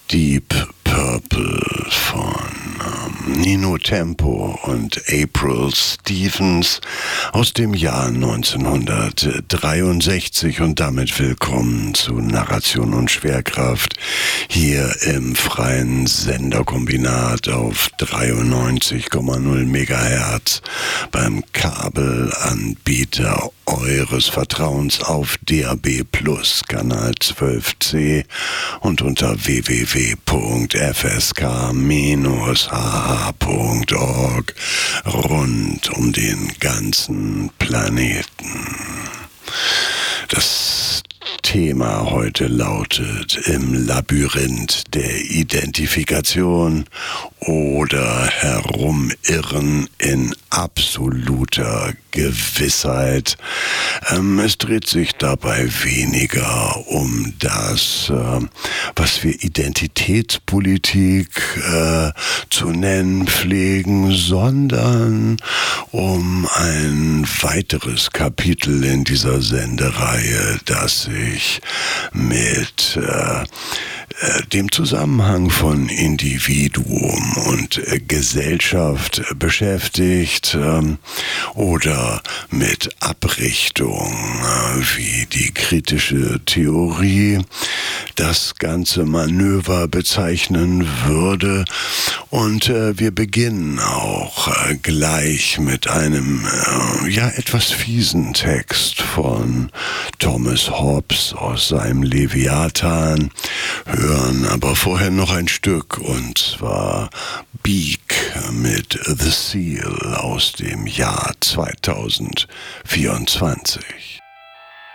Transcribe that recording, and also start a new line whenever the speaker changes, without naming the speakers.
Deep Purple von Nino Tempo und April Stevens aus dem Jahr 1963 und damit willkommen zu Narration und Schwerkraft hier im freien Senderkombinat auf 93,0 MHz beim Kabelanbieter eures Vertrauens auf DAB Plus Kanal 12C und unter www.fsk-hh.org rund um den ganzen Planeten. Das Thema heute lautet im Labyrinth der Identifikation oder Herumirren in absoluter Gewissheit. Es dreht sich dabei weniger um das, was wir Identitätspolitik zu nennen pflegen, sondern um ein weiteres Kapitel in dieser Sendereihe, das sich mit dem Zusammenhang von Individuum und Gesellschaft beschäftigt oder mit Abrichtung, wie die kritische Theorie das ganze Manöver bezeichnen würde. Und wir beginnen auch gleich mit einem etwas fiesen Text von Thomas Hobbes aus seinem Leviathan, hören aber vorher noch ein Stück, und zwar Beak mit The Seal aus dem Jahr 2024.